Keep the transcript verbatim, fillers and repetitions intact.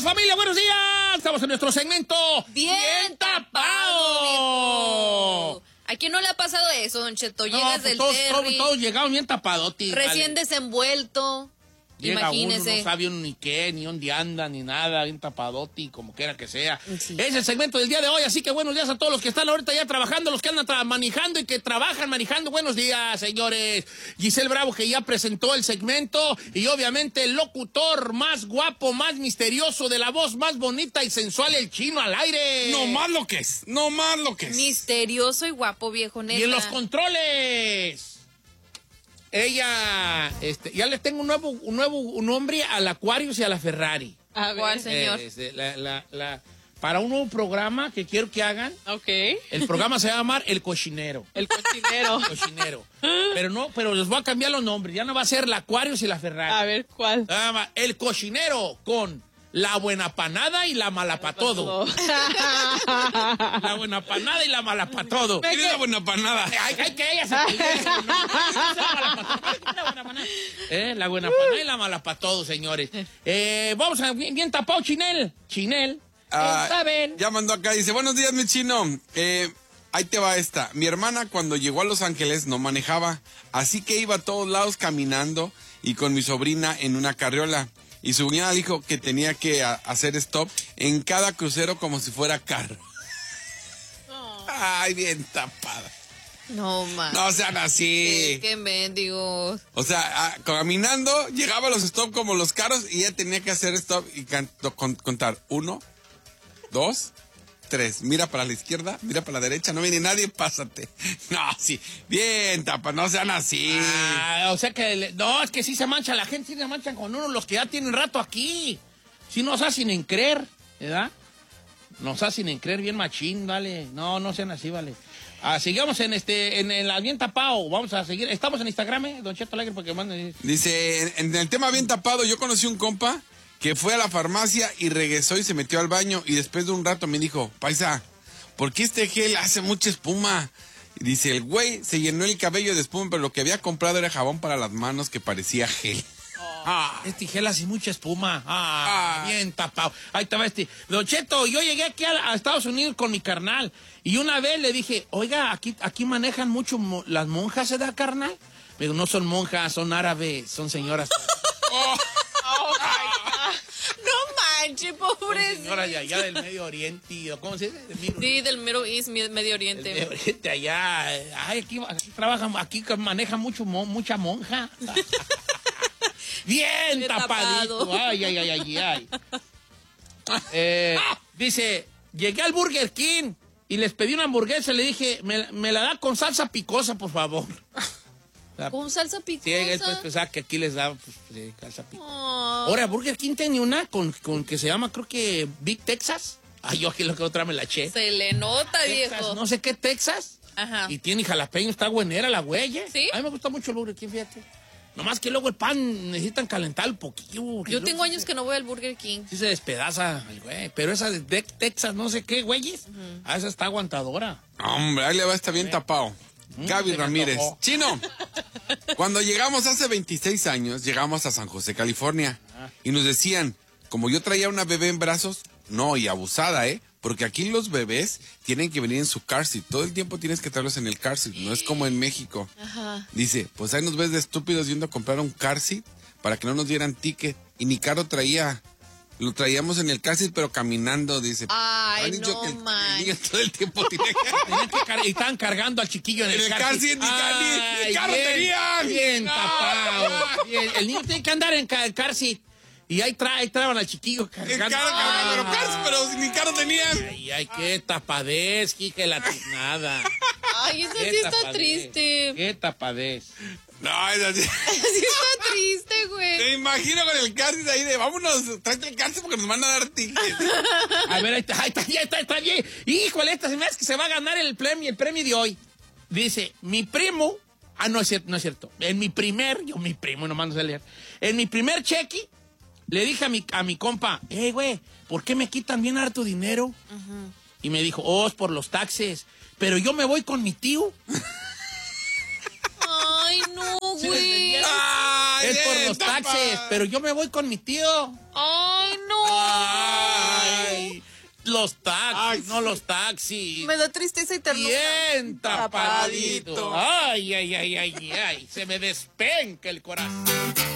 familia, buenos días. Estamos en nuestro segmento Bien, Bien tapado. ¿A quién no le ha pasado eso, Don Cheto? Llegas no, pues del todos, ferry. Todos, todos llegaron bien tapados. Recién vale. desenvuelto. Llega Imagínese. Uno, no sabe uno ni qué, ni dónde anda, ni nada, bien tapadoti, como quiera que sea. Sí. Es el segmento del día de hoy, así que buenos días a todos los que están ahorita ya trabajando, los que andan tra- manejando y que trabajan manejando. Buenos días, señores. Giselle Bravo, que ya presentó el segmento, y obviamente el locutor más guapo, más misterioso, de la voz más bonita y sensual, el Chino al aire. No más lo que es, no más lo que es. Misterioso y guapo, viejo, neta. Y en los controles. Ella, este, ya le tengo un nuevo, un nuevo un nombre al Aquarius y a la Ferrari. A ver, ¿cuál, señor? Eh, este, la, la, la, para un nuevo programa que quiero que hagan. Ok. El programa se va a llamar El Cochinero. El Cochinero. El Cochinero. Pero no, pero les voy a cambiar los nombres. Ya no va a ser la Aquarius y la Ferrari. A ver, ¿cuál? Se llama El Cochinero con la buena panada y la mala pa' todo. La buena panada y la mala pa' todo. ¿Quién es la buena panada? Hay, hay que ella se eh, La buena panada y la mala pa' todo, señores. Eh, vamos a bien, bien tapado, Chinel. Chinel. Ah, Saben. ya mandó acá, dice, buenos días, mi chino. Eh, ahí te va esta. Mi hermana cuando llegó a Los Ángeles no manejaba, así que iba a todos lados caminando y con mi sobrina en una carriola. Y su cuñada dijo que tenía que a, hacer stop en cada crucero como si fuera carro. Oh. Ay, bien tapada. No, man. No sean así. Sí, qué mendigos. O sea, a, caminando, llegaba a los stop como los carros y ella tenía que hacer stop y canto, con, contar. Uno, dos, tres. Mira para la izquierda, mira para la derecha, no viene nadie, pásate. No, sí, bien, tapa, no sean así. Ah, o sea que, le, no, es que sí se mancha, la gente sí se manchan con uno, los que ya tienen rato aquí. Sí nos hacen en creer, ¿verdad? Nos hacen en creer bien machín, vale. No, no sean así, vale. Ah, sigamos en este, en el bien tapado. Vamos a seguir. Estamos en Instagram, ¿eh? Don Cheto Alegre, porque manden. Dice, en, en el tema bien tapado, yo conocí un compa que fue a la farmacia y regresó y se metió al baño y después de un rato me dijo, paisa, ¿por qué este gel hace mucha espuma? Y dice, el güey se llenó el cabello de espuma, pero lo que había comprado era jabón para las manos que parecía gel. Oh, ah, este gel hace mucha espuma. Ah, ah, bien tapado. Ahí estaba este. Don Cheto, yo llegué aquí a, a Estados Unidos con mi carnal y una vez le dije, oiga, aquí, aquí manejan mucho mo las monjas, ¿se da, carnal? Pero no son monjas, son árabes, son señoras. oh. Oh, no manches, pobre. Señora de allá del Medio Oriente, ¿cómo se dice? Del sí, del Middle East, Medio Oriente. Del Medio Oriente allá. Ay, aquí, aquí trabajan, aquí maneja mucho, mucha monja. Bien Bien tapadito. Tapado. Ay, ay, ay, ay, ay. Eh, dice, llegué al Burger King y les pedí una hamburguesa y le dije, me, me la da con salsa picosa, por favor. ¿Con salsa picosa? Sí, esto es que aquí les da pues, sí, salsa picosa. Oh. Ahora, Burger King tiene una con, con que se llama, creo que Big Texas. Ay, yo aquí lo que otra me la eché. Se le nota, Texas, viejo. No sé qué Texas. Ajá. Y tiene jalapeño, está buenera la güey. ¿Sí? A mí me gusta mucho el Burger King, fíjate. Nomás que luego el pan necesitan calentar un poquillo. Yo tengo años se, que no voy al Burger King. Sí se despedaza el güey. Pero esa de Texas, no sé qué, güeyes. Uh-huh. Ah, esa está aguantadora. Hombre, ahí le va a estar bien tapado. Mm, Gaby Ramírez. Chino, cuando llegamos hace veintiséis años, llegamos a San José, California. Ah. Y nos decían, como yo traía una bebé en brazos, no, y abusada, ¿eh? Porque aquí los bebés tienen que venir en su car seat. Todo el tiempo tienes que traerlos en el car seat. No es como en México. Ajá. Dice, pues ahí nos ves de estúpidos yendo a comprar un car seat para que no nos dieran ticket. Y ni carro traía. Lo traíamos en el car seat, pero caminando, dice. Ay, no, dicho que el, el niño todo el tiempo tiene que, que car y estaban cargando al chiquillo en el, en el car, car seat. Ni, ni carro bien, tenían. Bien tapado. Bien. El niño tiene que andar en el car seat. Y ahí, tra ahí traban al chiquillo cargando. Carro, ah, pero, car, pero ni carro tenían. Ay, ay, qué tapadez, qué latinada. Ay, eso sí está tapadez, triste. Qué tapadez. No, es así. Sí está triste, güey. Te imagino con el cárcel ahí de vámonos, tráete el cárcel porque nos van a dar tickets. A ver, ahí está, ahí está, ya está, está bien. Híjole, esta se me hace que se va a ganar el premio, el premio de hoy. Dice, mi primo, ah, no es cierto, no es cierto. En mi primer, yo mi primo, no mando a leer. En mi primer cheque, le dije a mi, a mi compa, hey, güey, ¿por qué me quitan bien harto dinero? Uh-huh. Y me dijo, oh, es por los taxes. Pero yo me voy con mi tío. Ay, no, güey. Es por los taxes, pero yo me voy con mi tío. Ay, no. Ay, los taxis, Ay, no sí. los taxis. Me da tristeza y ternura. Bien tapadito. Tapadito. Ay, ay, ay, ay, ay. Se me despenca el corazón.